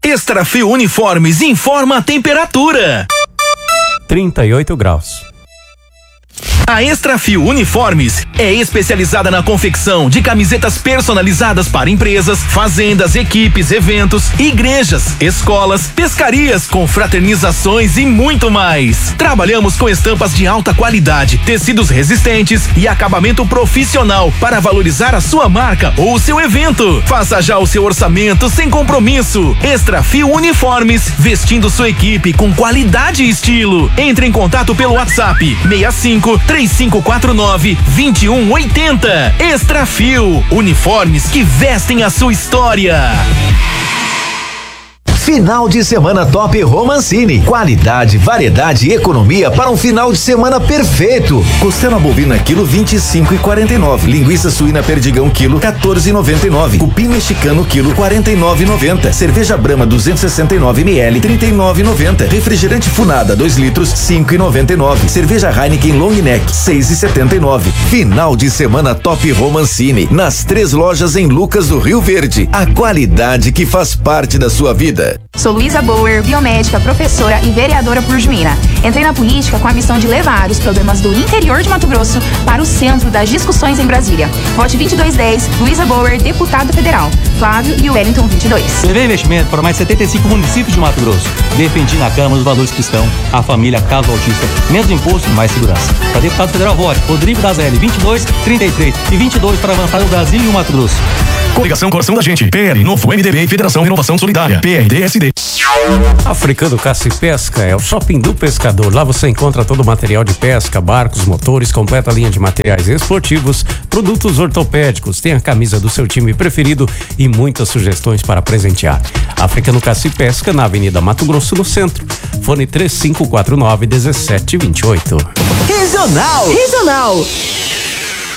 Extrafrio Uniformes informa a temperatura. 38 graus. A Extrafrio Uniformes é especializada na confecção de camisetas personalizadas para empresas, fazendas, equipes, eventos, igrejas, escolas, pescarias, confraternizações e muito mais. Trabalhamos com estampas de alta qualidade, tecidos resistentes e acabamento profissional para valorizar a sua marca ou o seu evento. Faça já o seu orçamento sem compromisso. Extrafrio Uniformes, vestindo sua equipe com qualidade e estilo. Entre em contato pelo WhatsApp 65-3549-2180. Extrafrio, uniformes que vestem a sua história. Final de semana top Romancini. Qualidade, variedade e economia para um final de semana perfeito. Costela bovina quilo 25,49. Linguiça suína perdigão quilo 14,99. Cupim mexicano quilo 49,90. Cerveja Brahma 269 ml 39,90. Refrigerante Funada 2 litros 5,99. Cerveja Heineken Long Neck 6,79. Final de semana top Romancini. Nas 3 lojas em Lucas do Rio Verde. A qualidade que faz parte da sua vida. Sou Luísa Bauer, biomédica, professora e vereadora por Juína. Entrei na política com a missão de levar os problemas do interior de Mato Grosso para o centro das discussões em Brasília. Vote 2210, Luísa Bauer, deputada federal. Flávio e Wellington 22. Levei investimento para mais 75 municípios de Mato Grosso. Defendi na Câmara os valores que estão a família Caso Autista. Menos imposto, mais segurança. Para deputado federal, vote Rodrigo Dazelli, 22, 33 e 22 para avançar o Brasil e o Mato Grosso. Coligação Coração da Gente, PL, Novo MDB e Federação Renovação Solidária, PRDSD. Africano Caça e Pesca é o shopping do pescador. Lá você encontra todo o material de pesca, barcos, motores, completa linha de materiais esportivos, produtos ortopédicos, tem a camisa do seu time preferido e muitas sugestões para presentear. Africano Caça e Pesca na Avenida Mato Grosso, no centro. Fone 3549-1728. Regional.